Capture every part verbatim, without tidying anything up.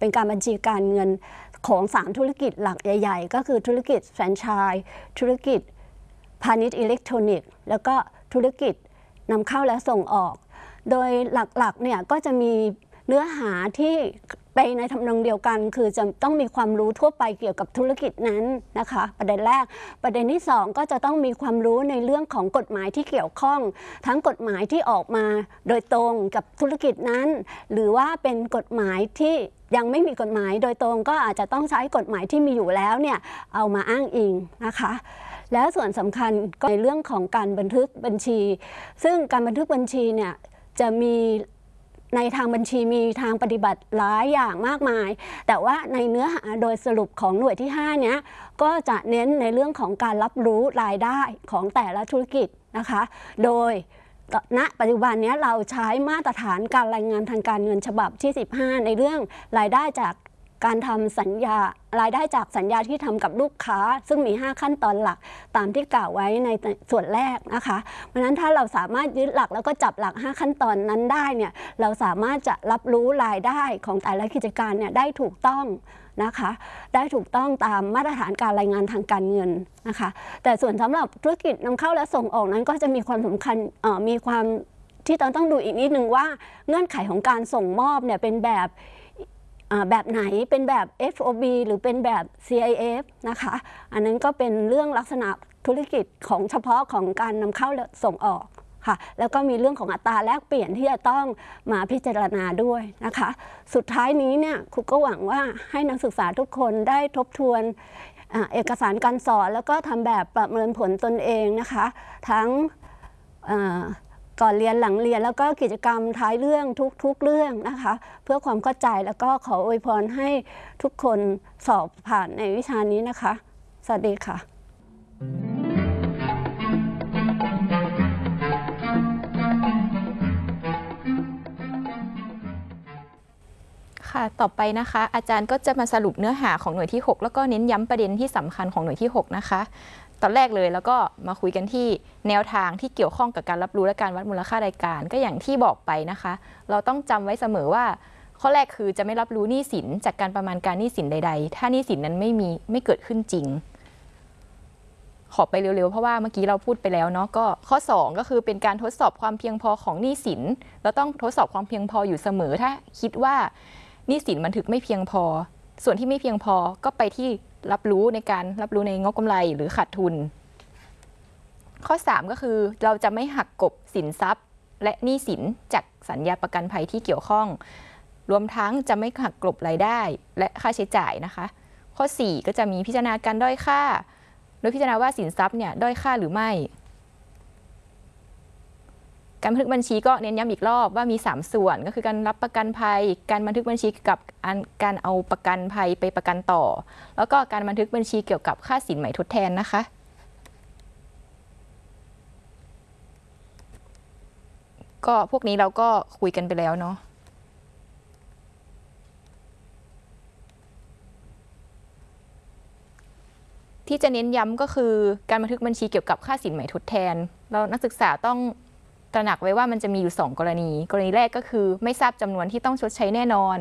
เป็นการบัญชีการเงินของสามธุรกิจหลักใหญ่ๆก็คือธุรกิจแฟรนไชส์ธุรกิจพาณิชย์อิเล็กทรอนิกส์แล้วก็ธุรกิจนำเข้าและส่งออกโดยหลักๆเนี่ยก็จะมีเนื้อหาที่ไปในทำนองเดียวกันคือจะต้องมีความรู้ทั่วไปเกี่ยวกับธุรกิจนั้นนะคะประเด็นแรกประเด็นที่สองก็จะต้องมีความรู้ในเรื่องของกฎหมายที่เกี่ยวข้องทั้งกฎหมายที่ออกมาโดยตรงกับธุรกิจนั้นหรือว่าเป็นกฎหมายที่ยังไม่มีกฎหมายโดยตรงก็อาจจะต้องใช้กฎหมายที่มีอยู่แล้วเนี่ยเอามาอ้างอิงนะคะแล้วส่วนสำคัญก็ในเรื่องของการบันทึกบัญชีซึ่งการบันทึกบัญชีเนี่ยจะมีในทางบัญชีมีทางปฏิบัติหลายอย่างมากมายแต่ว่าในเนื้อหาโดยสรุปของหน่วยที่ห้าเนี้ยก็จะเน้นในเรื่องของการรับรู้รายได้ของแต่ละธุรกิจนะคะโดยณปัจจุบันนี้เราใช้มาตรฐานการรายงานทางการเงินฉบับที่สิบห้าในเรื่องรายได้จากการทำสัญญารายได้จากสัญญาที่ทำกับลูกค้าซึ่งมีห้าขั้นตอนหลักตามที่กล่าวไว้ในส่วนแรกนะคะเพราะฉะนั้นถ้าเราสามารถยึดหลักแล้วก็จับหลักห้าขั้นตอนนั้นได้เนี่ยเราสามารถจะรับรู้รายได้ของแต่ละกิจการเนี่ยได้ถูกต้องนะคะได้ถูกต้องตามมาตรฐานการรายงานทางการเงินนะคะแต่ส่วนสำหรับธุรกิจนำเข้าและส่งออกนั้นก็จะมีความสำคัญมีความที่ต้องต้องดูอีกนิดนึงว่าเงื่อนไขของการส่งมอบเนี่ยเป็นแบบแบบไหนเป็นแบบ เอฟ โอ บี หรือเป็นแบบ ซี ไอ เอฟ นะคะอันนั้นก็เป็นเรื่องลักษณะธุรกิจของเฉพาะของการนำเข้าและส่งออกค่ะแล้วก็มีเรื่องของอัตราแลกเปลี่ยนที่จะต้องมาพิจารณาด้วยนะคะสุดท้ายนี้เนี่ยครูก็หวังว่าให้นักศึกษาทุกคนได้ทบทวนเอกสารการสอนแล้วก็ทำแบบประเมินผลตนเองนะคะทั้งก่อนเรียนหลังเรียนแล้วก็กิจกรรมท้ายเรื่องทุกๆเรื่องนะคะเพื่อความเข้าใจแล้วก็ขออวยพรให้ทุกคนสอบผ่านในวิชานี้นะคะสวัสดีค่ะค่ะต่อไปนะคะอาจารย์ก็จะมาสรุปเนื้อหาของหน่วยที่หกแล้วก็เน้นย้ำประเด็นที่สำคัญของหน่วยที่หกนะคะตอนแรกเลยแล้วก็มาคุยกันที่แนวทางที่เกี่ยวข้องกับการรับรู้และการวัดมูลค่ารายการก็อย่างที่บอกไปนะคะเราต้องจำไว้เสมอว่าข้อแรกคือจะไม่รับรู้หนี้สินจากการประมาณการหนี้สินใดๆถ้าหนี้สินนั้นไม่มีไม่เกิดขึ้นจริงขอไปเร็วๆเพราะว่าเมื่อกี้เราพูดไปแล้วเนาะก็ข้อสองก็คือเป็นการทดสอบความเพียงพอของหนี้สินเราต้องทดสอบความเพียงพออยู่เสมอถ้าคิดว่าหนี้สินบันทึกไม่เพียงพอส่วนที่ไม่เพียงพอก็ไปที่รับรู้ในการรับรู้ในงบกำไรหรือขาดทุนข้อสามก็คือเราจะไม่หักกลบสินทรัพย์และหนี้สินจากสัญญาประกันภัยที่เกี่ยวข้องรวมทั้งจะไม่หักกลบรายได้และค่าใช้จ่ายนะคะข้อสี่ก็จะมีพิจารณาการด้อยค่าโดยพิจารณาว่าสินทรัพย์เนี่ยด้อยค่าหรือไม่การบันทึกบัญชีก็เน้นย้ำอีกรอบว่ามีสามส่วนก็คือการรับประกันภัยการบันทึกบัญชีกับการเอาประกันภัยไปประกันต่อแล้วก็การบันทึกบัญชีเกี่ยวกับค่าสินใหม่ทดแทนนะคะก็พวกนี้เราก็คุยกันไปแล้วเนาะที่จะเน้นย้ำก็คือการบันทึกบัญชีเกี่ยวกับค่าสินใหม่ทดแทนเรานักศึกษาต้องตระหนักไว้ว่ามันจะมีอยู่สองกรณีกรณีแรกก็คือไม่ทราบจำนวนที่ต้องชดใช้แน่นอน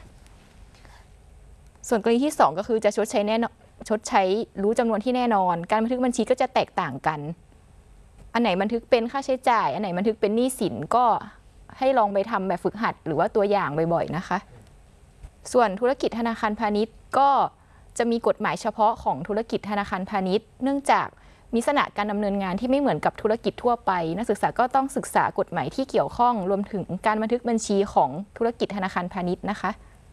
ส่วนกรณีที่สองก็คือจะชดใช้แน่นอนชดใช้รู้จำนวนที่แน่นอนการบันทึกบัญชีก็จะแตกต่างกันอันไหนบันทึกเป็นค่าใช้จ่ายอันไหนบันทึกเป็นหนี้สินก็ให้ลองไปทำแบบฝึกหัดหรือว่าตัวอย่างบ่อยๆนะคะส่วนธุรกิจธนาคารพาณิชย์ก็จะมีกฎหมายเฉพาะของธุรกิจธนาคารพาณิชย์เนื่องจากมีลักษณะการดำเนินงานที่ไม่เหมือนกับธุรกิจทั่วไปนักศึกษาก็ต้องศึกษากฎหมายที่เกี่ยวข้องรวมถึงการบันทึกบัญชีของธุรกิจธนาคารพาณิชย์นะคะ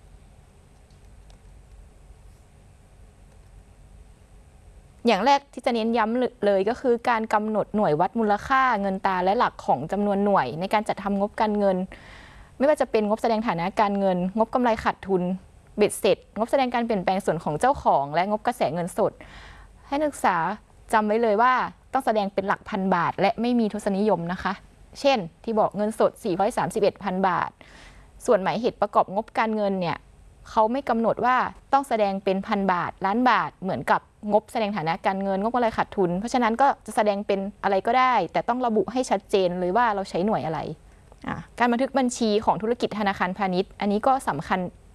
อย่างแรกที่จะเน้นย้ำเลยก็คือการกำหนดหน่วยวัดมูลค่าเงินตราและหลักของจำนวนหน่วยในการจัดทำงบการเงินไม่ว่าจะเป็นงบแสดงฐานะการเงินงบกำไรขาดทุนเบ็ดเสร็จงบแสดงการเปลี่ยนแปลงส่วนของเจ้าของและงบกระแสเงินสดให้นักศึกษาจำไว้เลยว่าต้องแสดงเป็นหลักพันบาทและไม่มีทศนิยมนะคะเช่นที่บอกเงินสดสี่ร้อยสามสิบเอ็ดพันบาทส่วนหมายเหตุประกอบงบการเงินเนี่ยเขาไม่กำหนดว่าต้องแสดงเป็นพันบาทล้านบาทเหมือนกับงบแสดงฐานะการเงินงบอะไรขาดทุนเพราะฉะนั้นก็จะแสดงเป็นอะไรก็ได้แต่ต้องระบุให้ชัดเจนเลยว่าเราใช้หน่วยอะไรการบันทึกบัญชีของธุรกิจธนาคารพาณิชย์อันนี้ก็สำคัญ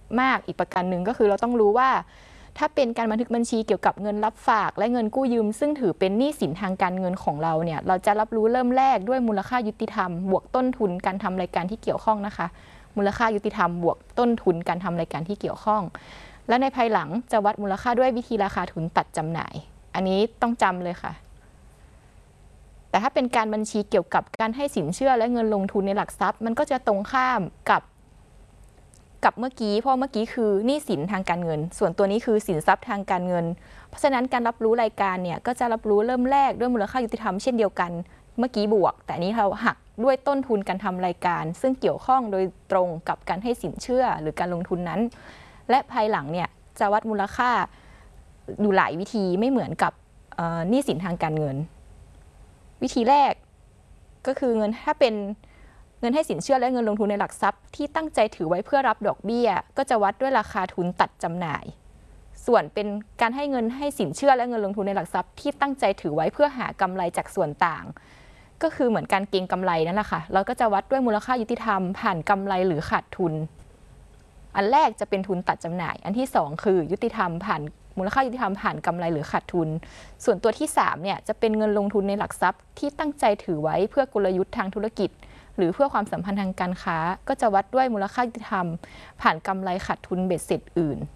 มากอีกประการหนึ่งก็คือเราต้องรู้ว่าถ้าเป็นการบันทึกบัญชีเกี่ยวกับเงินรับฝากและเงินกู้ยืมซึ่งถือเป็นหนี้สินทางการเงินของเราเนี่ยเราจะรับรู้เริ่มแรกด้วยมูลค่ายุติธรรมบวกต้นทุนการทำรายการที่เกี่ยวข้องนะคะมูลค่ายุติธรรมบวกต้นทุนการทำรายการที่เกี่ยวข้องและในภายหลังจะวัดมูลค่าด้วยวิธีราคาทุนตัดจำหน่ายอันนี้ต้องจำเลยค่ะแต่ถ้าเป็นการบัญชีเกี่ยวกับการให้สินเชื่อและเงินลงทุนในหลักทรัพย์มันก็จะตรงข้ามกับกับเมื่อกี้เพราะเมื่อกี้คือหนี้สินทางการเงินส่วนตัวนี้คือสินทรัพย์ทางการเงินเพราะฉะนั้นการรับรู้รายการเนี่ยก็จะรับรู้เริ่มแรกด้วยมูลค่ายุติธรรมเช่นเดียวกันเมื่อกี้บวกแต่นี้เราหักด้วยต้นทุนการทำรายการซึ่งเกี่ยวข้องโดยตรงกับการให้สินเชื่อหรือการลงทุนนั้นและภายหลังเนี่ยจะวัดมูลค่าอยู่หลายวิธีไม่เหมือนกับหนี้สินทางการเงินวิธีแรกก็คือเงินถ้าเป็นเงินให้สินเชื่อและเงินลงทุนในหลักทรัพย์ที่ตั้งใจถือไว้เพื่อรับดอกเบี้ยก็จะวัดด้วยราคาทุนตัดจำหน่ายส่วนเป็นการให้เงินให้สินเชื่อและเงินลงทุนในหลักทรัพย์ที่ตั้งใจถือไว้เพื่อหากำไรจากส่วนต่างก็คือเหมือนการเก็งกำไรนั่นแหละค่ะเราก็จะวัดด้วยมูลค่ายุติธรรมผ่านกำไรหรือขาดทุนอันแรกจะเป็นทุนตัดจำหน่ายอันที่สองคือยุติธรรมผ่านมูลค่ายุติธรรมผ่านกำไรหรือขาดทุนส่วนตัวที่สามเนี่ยจะเป็นเงินลงทุนในหลักทรัพย์ที่ตั้งใจถือไว้เพื่อกลยุทธ์ทางธุรกิจหรือเพื่อความสัมพันธ์ทางการค้าก็จะวัดด้วยมูลค่ายุติธรรมผ่านกำไรขาดทุนเบ็ดเสร็จอื่น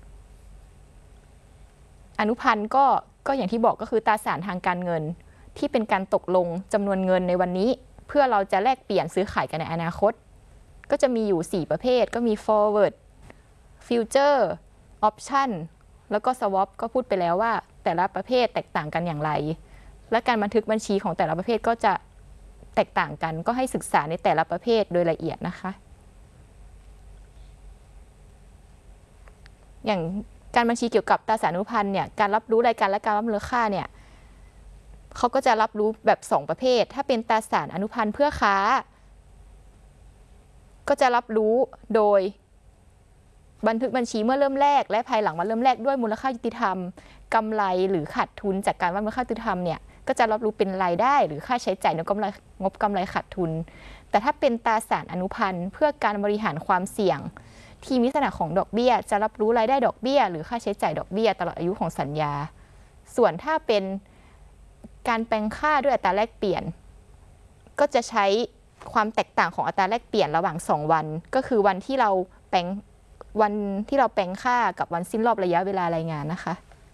อนุพันธ์ก็ก็อย่างที่บอกก็คือตราสารทางการเงินที่เป็นการตกลงจำนวนเงินในวันนี้เพื่อเราจะแลกเปลี่ยนซื้อขายกันในอนาคตก็จะมีอยู่สี่ประเภทก็มี forward future option แล้วก็ swap ก็พูดไปแล้วว่าแต่ละประเภทแตกต่างกันอย่างไรและการบันทึกบัญชีของแต่ละประเภทก็จะแตกต่างกันก็ให้ศึกษาในแต่ละประเภทโดยละเอียดนะคะอย่างการบัญชีเกี่ยวกับตราสารอนุพันธ์เนี่ยการรับรู้รายการและการรับมูลค่าเนี่ยเขาก็จะรับรู้แบบสองประเภทถ้าเป็นตราสารอนุพันธ์เพื่อค้าก็จะรับรู้โดยบันทึกบัญชีเมื่อเริ่มแรกและภายหลังมาเริ่มแรกด้วยมูลค่ายุติธรรมกำไรหรือขาดทุนจากการวัดมูลค่ายุติธรรมเนี่ยก็จะรับรู้เป็นรายได้หรือค่าใช้จ่ายในกำไรงบกำไรขาดทุนแต่ถ้าเป็นตราสารอนุพันธ์เพื่อการบริหารความเสี่ยงที่มีลักษณะของดอกเบี้ยจะรับรู้รายได้ดอกเบี้ยหรือค่าใช้จ่ายดอกเบี้ยตลอดอายุของสัญญาส่วนถ้าเป็นการแปลงค่าด้วยอัตราแลกเปลี่ยนก็จะใช้ความแตกต่างของอัตราแลกเปลี่ยนระหว่างสองวันก็คือวันที่เราแปลงวันที่เราแปลงค่ากับวันสิ้นรอบระยะเวลารายงานนะคะ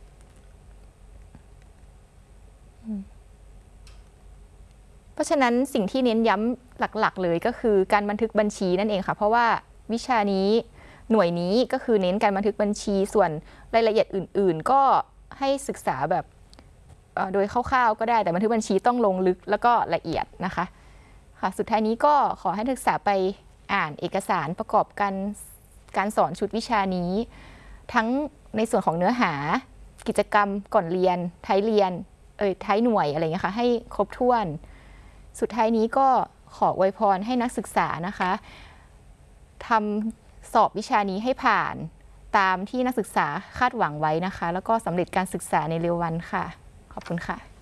เพราะฉะนั้นสิ่งที่เน้นย้ำหลักๆเลยก็คือการบันทึกบัญชีนั่นเองค่ะเพราะว่าวิชานี้หน่วยนี้ก็คือเน้นการบันทึกบัญชีส่วนรายละเอียดอื่นๆก็ให้ศึกษาแบบโดยคร่าวๆก็ได้แต่บันทึกบัญชีต้องลงลึกแล้วก็ละเอียดนะคะค่ะสุดท้ายนี้ก็ขอให้นักศึกษาไปอ่านเอกสารประกอบกันการสอนชุดวิชานี้ทั้งในส่วนของเนื้อหากิจกรรมก่อนเรียนท้ายเรียนเอ่ยท้ายหน่วยอะไรเงี้ยค่ะให้ครบถ้วนสุดท้ายนี้ก็ขออวยพรให้นักศึกษานะคะทำสอบวิชานี้ให้ผ่านตามที่นักศึกษาคาดหวังไว้นะคะแล้วก็สำเร็จการศึกษาในเร็ววันค่ะขอบคุณค่ะ